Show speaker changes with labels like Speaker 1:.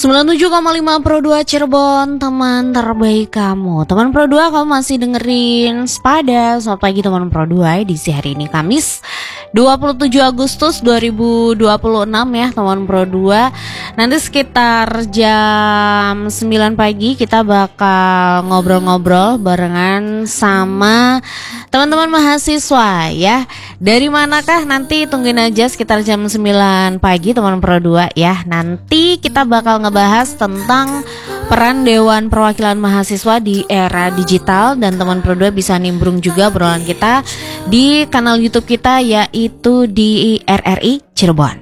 Speaker 1: 97,5 Pro 2 Cirebon, teman terbaik kamu. Teman Pro 2, kamu masih dengerin Sepada. Selamat pagi teman Pro 2, edisi hari ini Kamis 27 Agustus 2026 ya teman Pro 2. Nanti sekitar jam 9 pagi kita bakal ngobrol-ngobrol barengan sama teman-teman mahasiswa ya. Dari manakah nanti tungguin aja sekitar jam 9 pagi teman Pro 2 ya. Nanti kita bakal ngebahas tentang peran Dewan Perwakilan Mahasiswa di era digital, dan teman Pro 2 bisa nimbrung juga obrolan kita di kanal YouTube kita yaitu di RRI Cirebon.